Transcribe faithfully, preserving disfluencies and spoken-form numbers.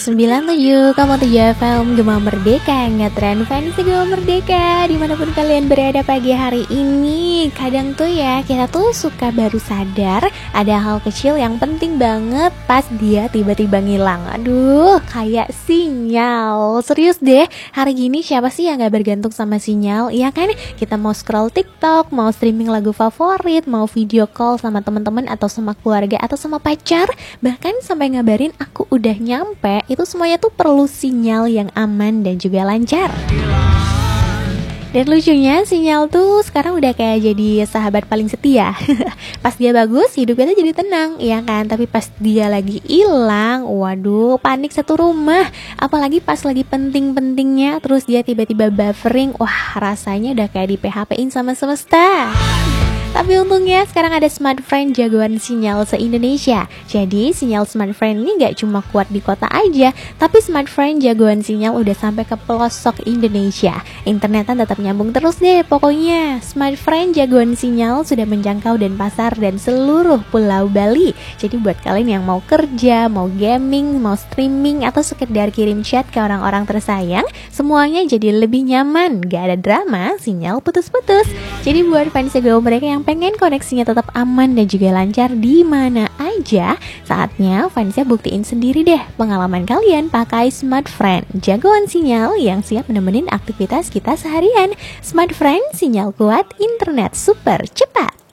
sembilan tujuh koma tujuh F M Gema Merdeka, ngetren fans Gema Merdeka dimanapun kalian berada pagi hari ini. Kadang tuh ya kita tuh suka baru sadar ada hal kecil yang penting banget pas dia tiba-tiba ngilang. Aduh, kayak sinyal. Serius deh, hari gini siapa sih yang gak bergantung sama sinyal? Iya kan? Kita mau scroll TikTok, mau streaming lagu favorit, mau video call sama teman-teman atau sama keluarga atau sama pacar, bahkan sampai ngabarin aku udah nyampe, itu semuanya tuh perlu sinyal yang aman dan juga lancar. Dan lucunya sinyal tuh sekarang udah kayak jadi sahabat paling setia. Pas dia bagus, hidup kita jadi tenang, iya kan? Tapi pas dia lagi hilang, waduh, panik satu rumah. Apalagi pas lagi penting-pentingnya, terus dia tiba-tiba buffering, wah rasanya udah kayak di P H P-in sama semesta. Tapi untungnya sekarang ada Smart Friend jagoan sinyal se-Indonesia. Jadi sinyal Smart Friend ini gak cuma kuat di kota aja, tapi Smart Friend jagoan sinyal udah sampai ke pelosok Indonesia. Internetan tetap nyambung terus deh pokoknya. Smart Friend jagoan sinyal sudah menjangkau Denpasar dan seluruh Pulau Bali. Jadi buat kalian yang mau kerja, mau gaming, mau streaming, atau sekedar kirim chat ke orang-orang tersayang, semuanya jadi lebih nyaman. Gak ada drama, sinyal putus-putus. Jadi buat fans Gema mereka yang pengen koneksinya tetap aman dan juga lancar di mana aja, saatnya fansnya buktiin sendiri deh pengalaman kalian pakai Smart Friend, jagoan sinyal yang siap menemenin aktivitas kita seharian. Smart Friend, sinyal kuat, internet super cepat.